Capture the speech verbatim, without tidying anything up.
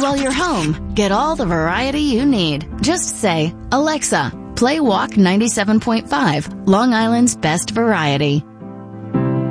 while you're home, get all the variety you need. Just say, Alexa, play Walk ninety-seven point five, Long Island's best variety.